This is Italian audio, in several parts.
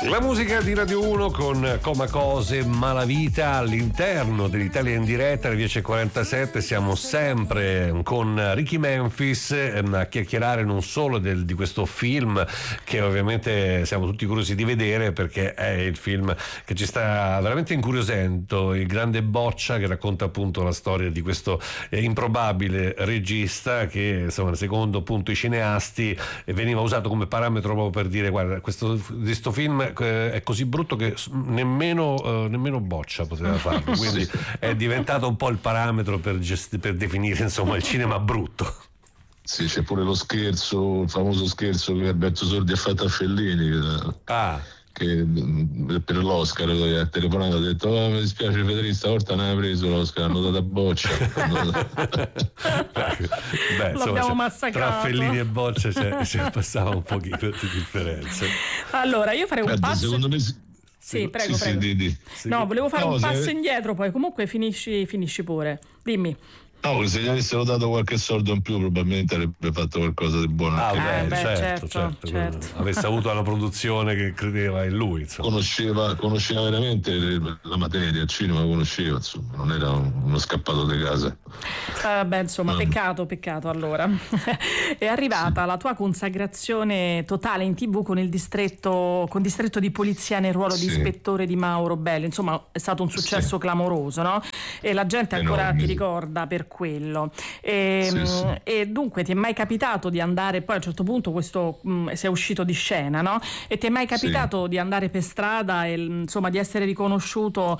La musica di Radio 1 con Coma Cose, Malavita all'interno dell'Italia in diretta alle 10:47. Siamo sempre con Ricky Memphis a chiacchierare non solo di questo film che ovviamente siamo tutti curiosi di vedere, perché è il film che ci sta veramente incuriosendo, il grande Boccia, che racconta appunto la storia di questo improbabile regista che, insomma, secondo appunto i cineasti veniva usato come parametro proprio per dire: guarda, questo film è così brutto che nemmeno Boccia poteva farlo, quindi è diventato un po' il parametro per definire, insomma, il cinema brutto. Sì, c'è pure lo scherzo, il famoso scherzo che Alberto Sordi ha fatto a Fellini, che per l'Oscar ha telefonato e ha detto: mi dispiace Federico, stavolta non hai preso l'Oscar, hanno dato a Boccia. Beh, l'abbiamo massacrato. Tra Fellini e Boccia c'è passava un pochino di differenza. Allora io farei un passo. Secondo me sì, prego. Sì. No, volevo fare un passo indietro, poi comunque finisci pure. Dimmi. No, se gli avessero dato qualche soldo in più probabilmente avrebbe fatto qualcosa di buono. Certo. Avesse avuto una produzione che credeva in lui, insomma. Conosceva veramente la materia, il cinema conosceva, insomma, non era uno scappato di casa. Peccato allora. È arrivata la tua consacrazione totale in TV con Distretto di Polizia nel ruolo di ispettore di Mauro Belli. Insomma, è stato un successo clamoroso, no? E la gente ancora ti ricorda per quello. E dunque ti è mai capitato di andare, poi a un certo punto sei uscito di scena, no? E ti è mai capitato di andare per strada e insomma di essere riconosciuto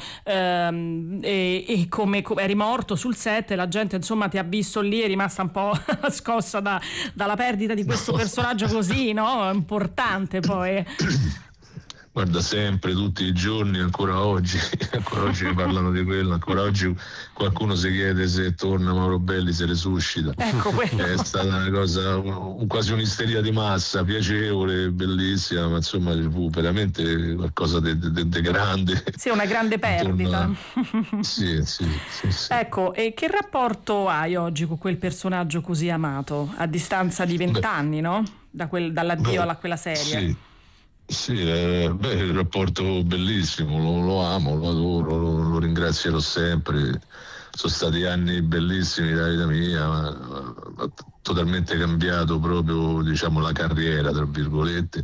e come eri morto sul set e la gente insomma ti ha visto lì, è rimasta un po' scossa dalla perdita di questo personaggio così, no? Importante poi. Guarda, sempre, tutti i giorni, ancora oggi mi parlano di quello, ancora oggi qualcuno si chiede se torna Mauro Belli, se resuscita. Ecco, è stata una cosa, quasi un'isteria di massa, piacevole, bellissima, ma insomma fu veramente qualcosa di grande. Sì, una grande perdita. Sì. Ecco, e che rapporto hai oggi con quel personaggio così amato, a distanza di 20 anni, no? Dall'addio a quella serie. Sì, il rapporto bellissimo, lo amo, lo adoro, lo ringrazierò sempre. Sono stati anni bellissimi della vita mia, ha totalmente cambiato proprio, diciamo, la carriera, tra virgolette,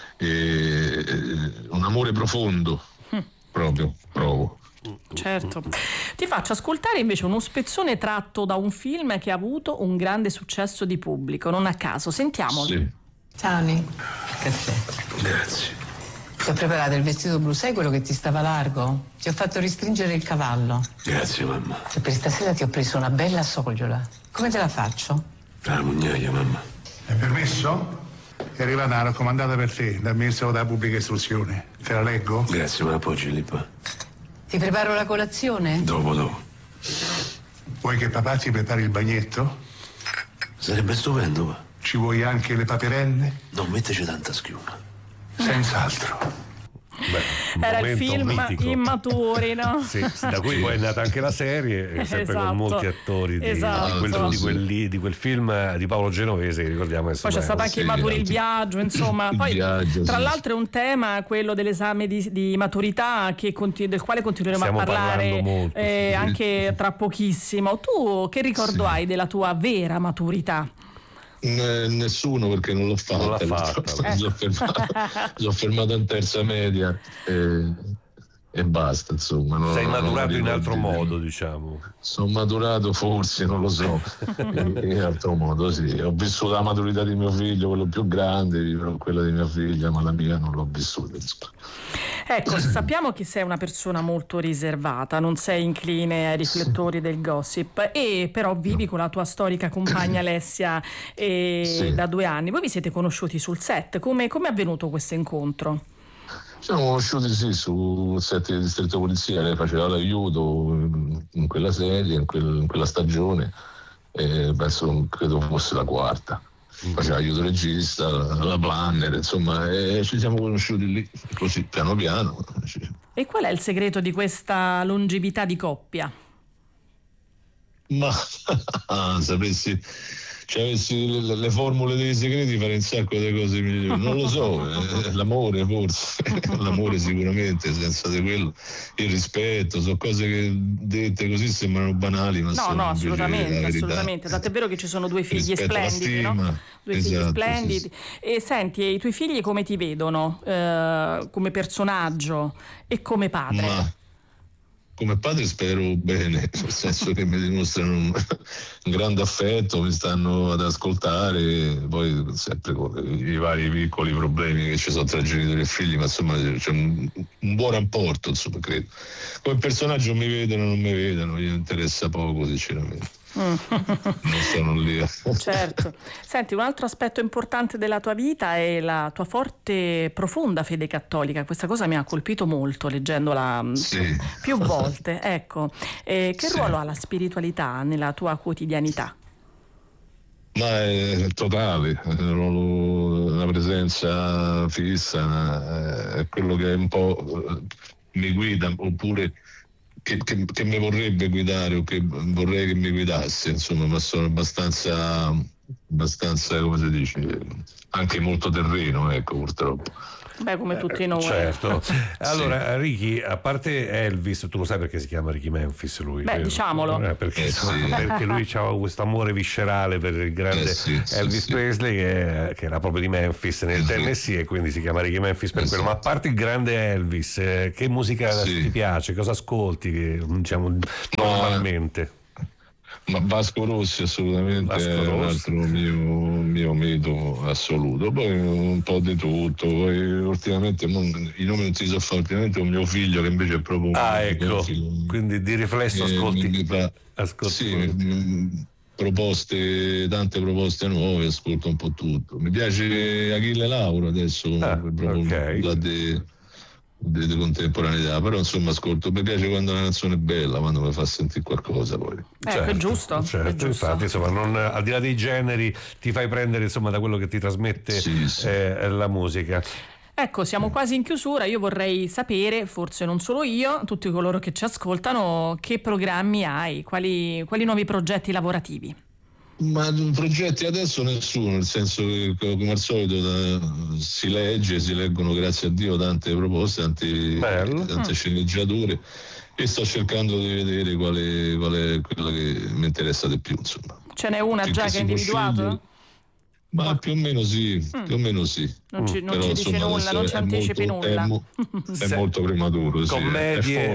e un amore profondo, proprio, provo. Certo. Ti faccio ascoltare invece uno spezzone tratto da un film che ha avuto un grande successo di pubblico, non a caso, sentiamolo. Sì. Ciao Ni, caffè. Grazie. Ti ho preparato il vestito blu, sai quello che ti stava largo? Ti ho fatto ristringere il cavallo. Grazie, mamma. E per stasera ti ho preso una bella sogliola. Come te la faccio? La mugnaia, mamma. È permesso? È arrivata una raccomandata per te dal Ministero della Pubblica Istruzione. Te la leggo? Grazie, me la appoggi lì, pa. Ti preparo la colazione? Dopo. Vuoi che papà ti prepari il bagnetto? Sarebbe stupendo, pa. Ci vuoi anche le paperelle? Non metteci tanta schiuma. Senz'altro. Era il film mitico. Immaturi, no? Sì, da cui poi è nata anche la serie, sempre con molti attori di quel film di Paolo Genovese, che ricordiamo. Poi c'è stato anche Immaturi il viaggio, insomma. Poi tra l'altro è un tema, quello dell'esame di maturità, del quale continueremo a parlare molto, anche tra pochissimo. Tu che ricordo hai della tua vera maturità? Nessuno, perché non l'ho fatta. Non l'ha fatta. Sono fermato in terza media e basta, insomma. Sei maturato in altro modo, diciamo. Sono maturato forse, non lo so, in altro modo, sì. Ho vissuto la maturità di mio figlio, quello più grande, vivrò quella di mia figlia, ma la mia non l'ho vissuta, insomma. Ecco, sappiamo che sei una persona molto riservata, non sei incline ai riflettori del gossip, e però vivi con la tua storica compagna Alessia da 2 anni. Voi vi siete conosciuti sul set, come è avvenuto questo incontro? Ci siamo conosciuti sul set di Distretto Polizia, lei faceva l'aiuto in quella serie, in quella stagione, e credo fosse la 4ª. Faceva aiuto regista, la planner, insomma, e ci siamo conosciuti lì, così piano piano. E qual è il segreto di questa longevità di coppia? Ma sapessi avessi le formule dei segreti farei un sacco di cose migliori. Non lo so, l'amore forse, l'amore sicuramente, senza di quello il rispetto, sono cose che dette così sembrano banali, ma sono assolutamente. Tant'è vero che ci sono due figli splendidi, no? Due figli splendidi. Sì. E senti, i tuoi figli come ti vedono come personaggio e come padre? Ma come padre spero bene, nel senso che mi dimostrano un grande affetto, mi stanno ad ascoltare, poi sempre con i vari piccoli problemi che ci sono tra genitori e figli, ma insomma c'è un buon rapporto, insomma, credo. Come personaggio mi vedono o non mi vedono, gli interessa poco sinceramente. Non sono lì. Certo. Senti, un altro aspetto importante della tua vita è la tua forte, profonda fede cattolica. Questa cosa mi ha colpito molto leggendola più volte. Ecco, che ruolo ha la spiritualità nella tua quotidianità? Ma è totale, la presenza fissa è quello che un po' mi guida, oppure che mi vorrebbe guidare o che vorrei che mi guidasse, insomma, ma sono abbastanza come si dice, anche molto terreno, ecco, purtroppo. Beh, come tutti noi. Certo. Allora, Ricky, a parte Elvis, tu lo sai perché si chiama Ricky Memphis lui? Beh, diciamolo. Perché lui aveva questo amore viscerale per il grande Elvis Presley che era proprio di Memphis nel Tennessee, e quindi si chiama Ricky Memphis per quello. Ma a parte il grande Elvis, che musica ti piace? Cosa ascolti, diciamo, normalmente? Ma Vasco Rossi assolutamente è un altro mio mito assoluto, poi un po' di tutto, poi ultimamente i nomi non si so fare, ultimamente un mio figlio che invece è proprio ecco, quindi di riflesso ascolti tante proposte nuove, ascolto un po' tutto. Mi piace Achille Lauro adesso, proprio di contemporaneità, però insomma ascolto, mi piace quando una canzone è bella, quando mi fa sentire qualcosa poi. È giusto. Certo, infatti, insomma, al di là dei generi ti fai prendere, insomma, da quello che ti trasmette la musica. Ecco, siamo quasi in chiusura. Io vorrei sapere, forse non solo io, tutti coloro che ci ascoltano, che programmi hai, quali nuovi progetti lavorativi? Ma progetti adesso nessuno, nel senso che come al solito si leggono, grazie a Dio, tante proposte, tante sceneggiature, e sto cercando di vedere qual è quella che mi interessa di più, insomma. Ce n'è una già che hai individuato? Ma più o meno sì, Non ci dice nulla, non ci anticipi nulla. È molto prematuro. Commedie,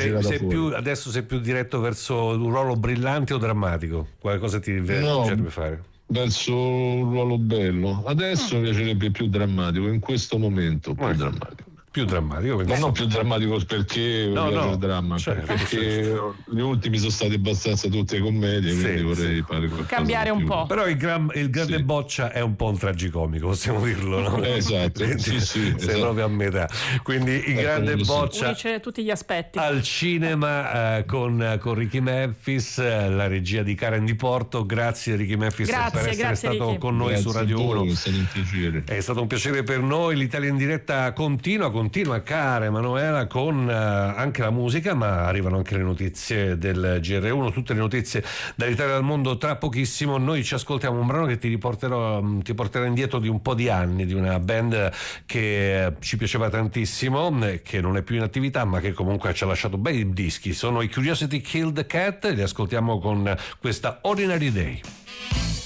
adesso sei più diretto verso un ruolo brillante o drammatico? Qualcosa ti piacerebbe fare? Verso un ruolo bello. Adesso mi piacerebbe più drammatico, in questo momento più drammatico. Più drammatico, ma non più drammatico perché il dramma, perché gli ultimi sono stati abbastanza tutte commedie, quindi vorrei fare qualcosa cambiare un po'. Però il grande Boccia è un po' un tragicomico, possiamo dirlo, no? Esatto, sei proprio a metà. Quindi il grande Boccia unisce tutti gli aspetti. Al cinema con Ricky Memphis, la regia di Karen Di Porto. Grazie Ricky Memphis per essere stato Ricky. Con noi su Radio 1. È stato un piacere per noi. L'Italia in diretta continua, cara Emanuela, con anche la musica, ma arrivano anche le notizie del GR1, tutte le notizie dall'Italia e dal mondo tra pochissimo. Noi ci ascoltiamo un brano che ti porterà indietro di un po' di anni, di una band che ci piaceva tantissimo, che non è più in attività, ma che comunque ci ha lasciato bei dischi. Sono i Curiosity Killed the Cat, li ascoltiamo con questa Ordinary Day.